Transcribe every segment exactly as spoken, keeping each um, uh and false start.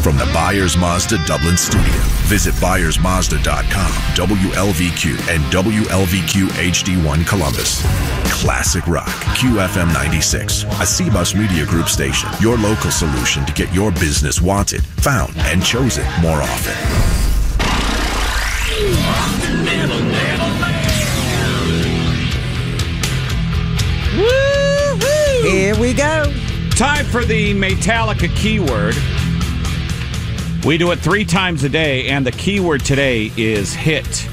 From the Byers Mazda Dublin studio, visit Byers Mazda dot com, W L V Q, and W L V Q H D one Columbus. Classic rock, Q F M ninety-six, a C-Bus Media Group station. Your local solution to get your business wanted, found, and chosen more often. Woo-hoo! Here we go. Time for the Metallica keyword. We do it three times a day, and the keyword today is HIT.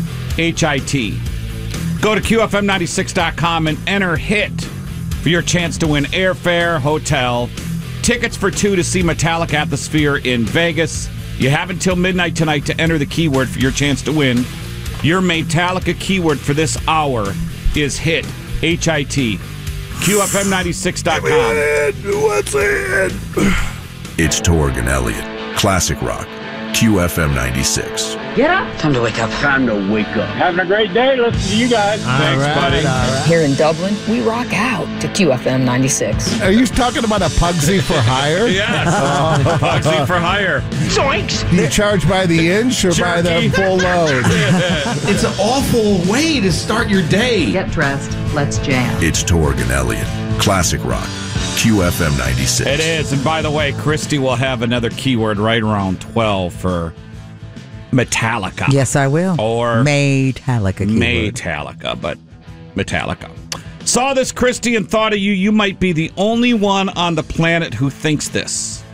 H I T. Go to Q F M ninety-six dot com and enter HIT for your chance to win airfare, hotel, tickets for two to see Metallica at the Sphere in Vegas. You have until midnight tonight to enter the keyword for your chance to win. Your Metallica keyword for this hour is HIT. H I T. Q F M ninety-six dot com. What's it? It's Torg and Elliott. Classic rock. Q F M ninety-six. Get up. Time to wake up. Time to wake up. Having a great day. Listen to you guys. All Thanks, right, buddy. Right. Here in Dublin, we rock out to Q F M ninety-six. Are you talking about a Pugsy for hire? Yes. Oh. Pugsy for hire. Zoinks! Do you charge by the inch or Jerky. by the full load? It's an awful way to start your day. Get dressed. Let's jam. It's Torg and Elliott. Classic rock. Q F M ninety-six. It is. And by the way, Christy will have another keyword right around twelve for Metallica. Yes, I will. Or Metallica keyword. Metallica, but Metallica. Saw this, Christy, and thought of you. You might be the only one on the planet who thinks this.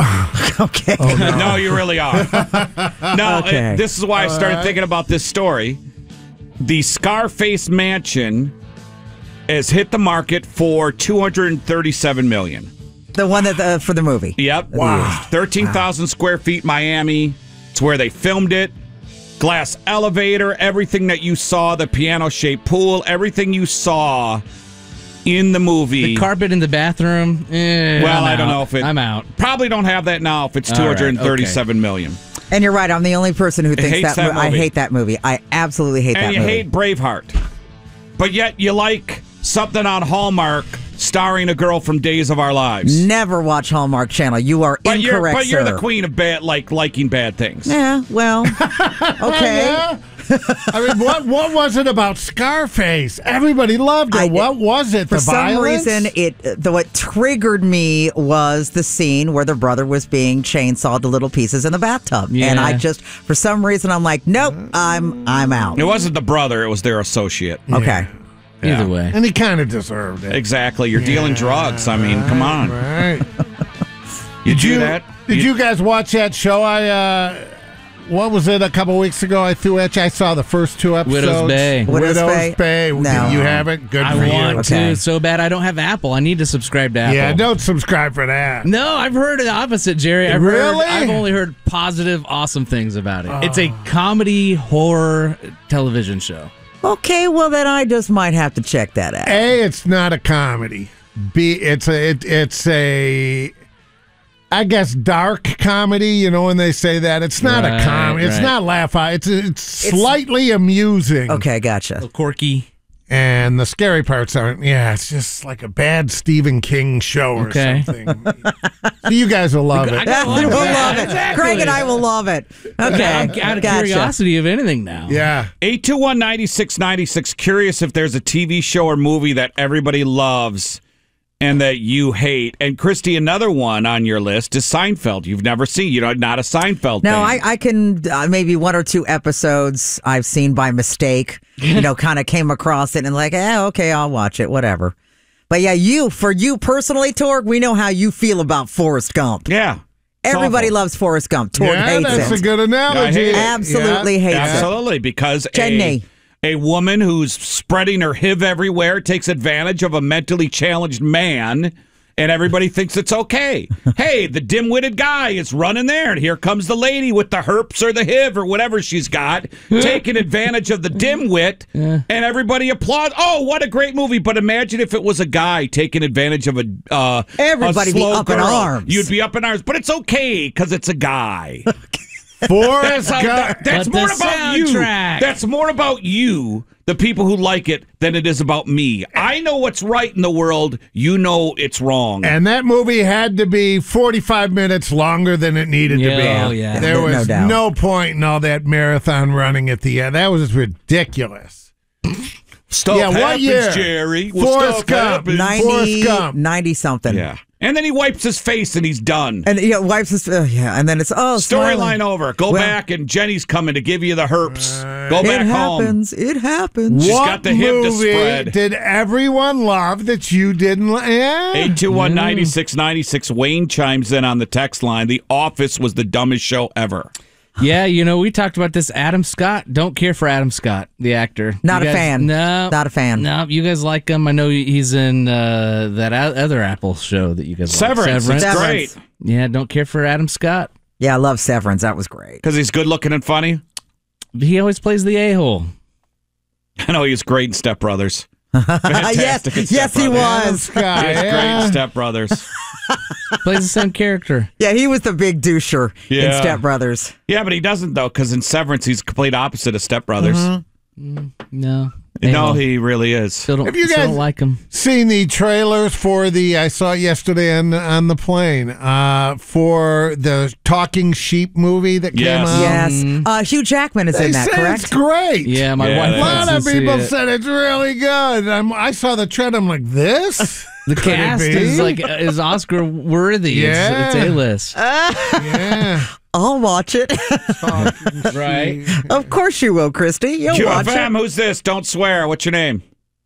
Okay. Oh, no. No, you really are. No, Okay. uh, this is why I started right. thinking about this story. The Scarface Mansion has hit the market for two hundred thirty-seven million dollars. The one that uh, for the movie. Yep. Wow. thirteen thousand wow. square feet, Miami. It's where they filmed it. Glass elevator, everything that you saw, the piano-shaped pool, everything you saw in the movie. The carpet in the bathroom. Eh, well, I'm I don't out. know if it. I'm out. Probably don't have that now if it's All two right, hundred thirty-seven okay. million. And you're right. I'm the only person who thinks hates that. that mo- I movie. hate that movie. I absolutely hate And that you movie. hate Braveheart. But yet you like something on Hallmark starring a girl from Days of Our Lives. Never watch Hallmark Channel. You are But you're, incorrect, but you're sir. the queen of bad, like liking bad things. Yeah, well, okay. Yeah. I mean, what what was it about Scarface? Everybody loved it. I- what was it? For the some violence? reason, it the what triggered me was the scene where the brother was being chainsawed to little pieces in the bathtub, Yeah. and I just, for some reason, I'm like, nope, I'm I'm out. It wasn't the brother; it was their associate. Okay. Yeah. Either way. And he kind of deserved it. Exactly. You're dealing drugs. I mean, come on. Right. You Did do you that? Did you guys watch that show? I uh, what was it? A couple weeks ago, I threw at you. I saw the first two episodes. Widow's Bay. Widow's Bay? Bay. No. You haven't? Good I for want you. Okay. to so bad. I don't have Apple. I need to subscribe to Apple. Yeah, don't subscribe for that. No, I've heard the opposite, Jerry. I've Really? Heard, I've only heard positive, awesome things about it. It's a comedy horror television show. Okay, well then I just might have to check that out. A, it's not a comedy. B, it's a it, it's a I guess dark comedy. You know when they say that, it's not Right, a comedy. It's right. not laugh out. It's it's slightly amusing. Okay, gotcha. Quirky. And the scary parts aren't. Yeah, it's just like a bad Stephen King show or Okay. something. So you guys will love it. got we'll one. love it. Exactly. Craig and I will love it. Okay, I'm out of gotcha. curiosity of anything now. Yeah. eight two one, nine six nine six. Curious if there's a T V show or movie that everybody loves and that you hate. And Christy, another one on your list is Seinfeld. You've never seen. You know, not a Seinfeld No, fan. I, I can uh, maybe one or two episodes I've seen by mistake. You know, kind of came across it and like, eh, okay, I'll watch it, whatever. But yeah, you for you personally, Torg, we know how you feel about Forrest Gump. Yeah. It's Everybody awful. loves Forrest Gump. Torg Yeah, hates that's it. a good analogy. I hate it. Absolutely hates it. Absolutely, because a, Jenny. a woman who's spreading her H I V everywhere takes advantage of a mentally challenged man, and everybody thinks it's okay. Hey, the dim-witted guy is running there, and here comes the lady with the herpes or the H I V or whatever she's got, taking advantage of the dimwit, and everybody applauds. Oh, what a great movie! But imagine if it was a guy taking advantage of a uh, Everybody a be slow up in girl. arms. You'd be up in arms, but it's okay because it's a guy. Forrest That's, how, Gump. that, that's But more the about you. soundtrack. That's more about you the people who like it than it is about me. I know what's right in the world. You know it's wrong. And that movie had to be forty-five minutes longer than it needed Yeah, to be. oh, yeah. There No was doubt. no point in all that marathon running at the end. That was ridiculous. Stuff Yeah, what happens, year? Jerry. Well, Forrest stuff Gump. happens. Forrest ninety, Gump. ninety something. Yeah. And then he wipes his face and he's done. And yeah, wipes his, uh, yeah, and then it's, oh, Storyline smiling. over. Go Well- back and Jenny's coming to give you the herps. Go It back home. happens. It happens. She's what got the hip to movie spread. did everyone love that you didn't like? Eh? eight two one, nine six nine six. Wayne chimes in on the text line. The Office was the dumbest show ever. Yeah, you know, we talked about this. Adam Scott. Don't care for Adam Scott, the actor. Not You a guys- fan. No. Not a fan. No, you guys like him. I know he's in uh, that o- other Apple show that you guys Severance. like. It's Severance. great. Yeah, don't care for Adam Scott. Yeah, I love Severance. That was great. Because he's good looking and funny. He always plays the a-hole. I know he was great in Step Brothers. Fantastic in yes, Step yes, he Brothers. was. Scott, He was great yeah. in Step Brothers. Plays the same character. Yeah, he was the big doucher in Yeah. Step Brothers. Yeah, but he doesn't, though, because in Severance, he's complete opposite of Step Brothers. Mm-hmm. No. No, A-hole. he really is. Still don't, Have you still guys- don't like him. Seen the trailers for the I saw it yesterday on on the plane uh, for the Talking Sheep movie that came Yes. out. Yes. Uh, Hugh Jackman is They in that, said correct? it's great. Yeah, my Yeah, wife they- A lot wants of to see people it. said it's really good. I'm, I saw the trailer. I'm like, this? The Could it cast be? is like is Oscar worthy. Yeah. It's, it's A-list. Yeah. I'll watch it. Right. Of course you will, Christy. You'll Q watch F M, it. who's this? Don't swear. What's your name?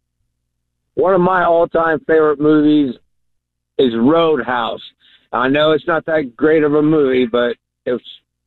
One of my all-time favorite movies is Roadhouse. I know it's not that great of a movie, but it's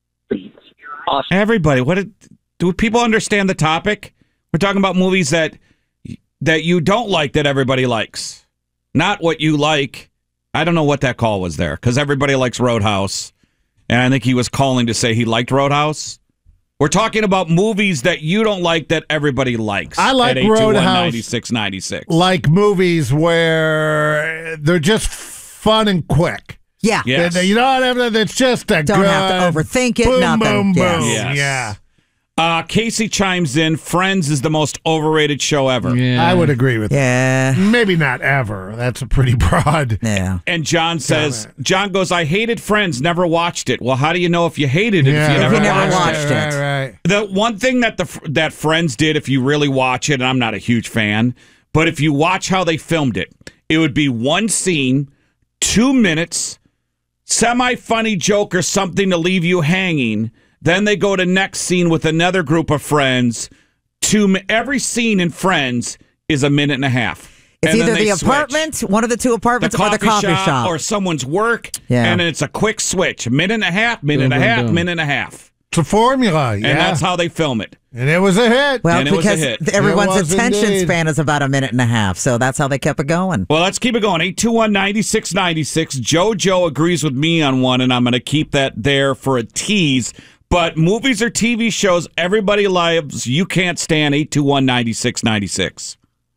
awesome. Everybody, what did, do people understand the topic? We're talking about movies that that you don't like that everybody likes, not what you like. I don't know what that call was there because everybody likes Roadhouse, and I think he was calling to say he liked Roadhouse. We're talking about movies that you don't like that everybody likes. I like at eight two one, Roadhouse. nine six nine six. Like movies where they're just fun and quick. Yeah. Yes. They- You know what? It's just a Don't good have to overthink it, Boom, nothing. boom, Yes. boom. Yes. Yeah. Uh, Casey chimes in. Friends is the most overrated show ever. Yeah. I would agree with Yeah. that. Maybe not ever. That's a pretty broad. Yeah. And John says, John goes, I hated Friends, never watched it. Well, how do you know if you hated it if you never, you never watched, watched it? it. Right, right. The one thing that the that Friends did, if you really watch it, and I'm not a huge fan, but if you watch how they filmed it, it would be one scene, two minutes, semi-funny joke or something to leave you hanging. Then they go to next scene with another group of friends. Two mi- every scene in Friends is a minute and a half. It's And then either they the switch. apartment, one of the two the apartments, coffee, or the coffee shop, shop. or someone's work, Yeah. and it's a quick switch, minute and a half, minute Boom, and a boom, half, boom. minute and a half, It's a formula. Yeah. and that's how they film it. And it was a hit. well, and it was a because hit. everyone's It was attention indeed. span is about a minute and a half, so that's how they kept it going. Well, let's keep it going. eight two one, nine six nine six. JoJo agrees with me on one, and I'm going to keep that there for a tease. But movies or T V shows everybody loves, you can't stand. eight two one, nine six nine six.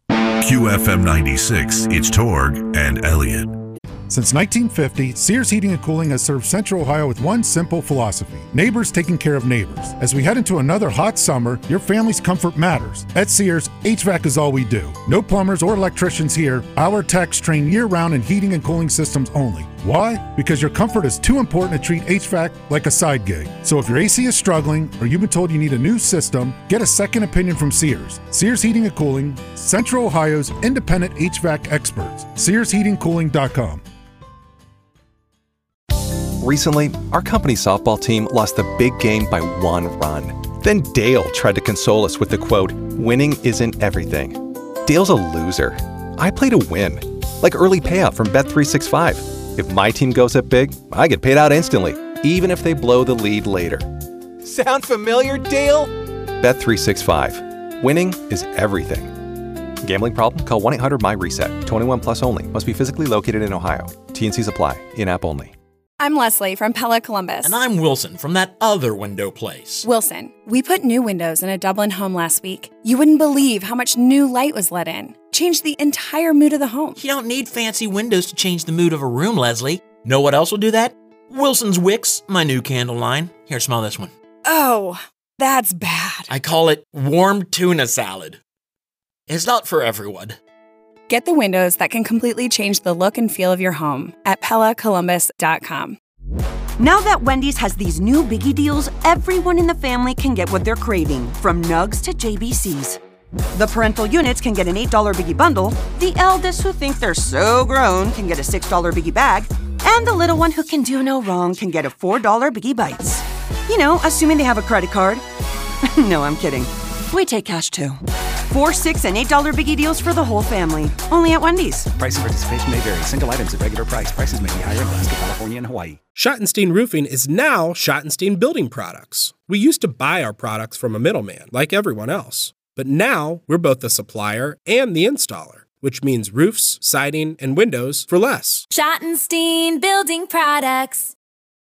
Q F M ninety-six, it's Torg and Elliot. Since nineteen fifty, Sears Heating and Cooling has served Central Ohio with one simple philosophy: neighbors taking care of neighbors. As we head into another hot summer, your family's comfort matters. At Sears, H V A C is all we do. No plumbers or electricians here. Our techs train year-round in heating and cooling systems only. Why? Because your comfort is too important to treat H V A C like a side gig. So if your A C is struggling or you've been told you need a new system, get a second opinion from Sears. Sears Heating and Cooling, Central Ohio's independent H V A C experts. Sears Heating Cooling dot com. Recently, our company softball team lost the big game by one run. Then Dale tried to console us with the quote, "Winning isn't everything." Dale's a loser. I play to win. Like early payout from Bet three sixty-five. If my team goes up big, I get paid out instantly, even if they blow the lead later. Sound familiar, Dale? Bet three sixty-five. Winning is everything. Gambling problem? Call one eight hundred M Y reset. twenty-one plus only. Must be physically located in Ohio. T and C's apply. In-app only. I'm Leslie from Pella Columbus. And I'm Wilson from that other window place. Wilson, we put new windows in a Dublin home last week. You wouldn't believe how much new light was let in. Changed the entire mood of the home. You don't need fancy windows to change the mood of a room, Leslie. Know what else will do that? Wilson's Wicks, my new candle line. Here, smell this one. Oh, that's bad. I call it warm tuna salad. is not for everyone. Get the windows that can completely change the look and feel of your home at Pella Columbus dot com. Now that Wendy's has these new biggie deals, everyone in the family can get what they're craving, from nugs to J B Cs. The parental units can get an eight dollar biggie bundle, the eldest who think they're so grown can get a six dollar biggie bag, and the little one who can do no wrong can get a four dollar biggie bites. You know, assuming they have a credit card. No, I'm kidding. We take cash too. Four, six, and eight dollar biggie deals for the whole family. Only at Wendy's. Price and participation may vary. Single items at regular price. Prices may be higher in Alaska, California, and Hawaii. Schottenstein Roofing is now Schottenstein Building Products. We used to buy our products from a middleman, like everyone else. But now we're both the supplier and the installer, which means roofs, siding, and windows for less. Schottenstein Building Products.